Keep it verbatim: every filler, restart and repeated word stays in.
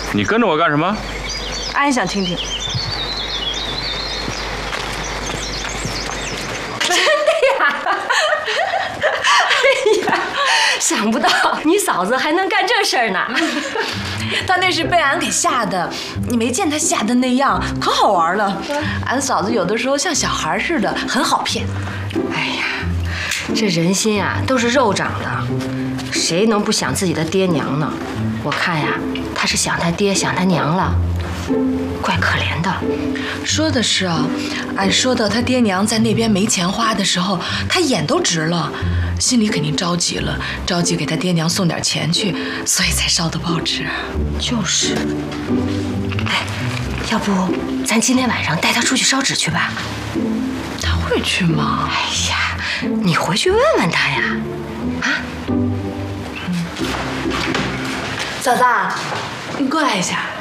你跟着我干什么？ 俺也想听听。 真的呀！哎呀，想不到你嫂子还能干这事儿呢。 他那是被俺给吓的，你没见他吓的那样，可好玩了。俺嫂子有的时候像小孩似的，很好骗。 哎呀，这人心啊都是肉长的，谁能不想自己的爹娘呢？我看呀，他是想他爹想他娘了，怪可怜的。 说的是啊，俺说到他爹娘在那边没钱花的时候，他眼都直了，心里肯定着急了，着急给他爹娘送点钱去，所以才烧的报纸。 就是，哎，要不咱今天晚上带他出去烧纸去吧？ 他会去吗？ 哎呀，你回去问问他呀。啊， 嫂子，你过来一下。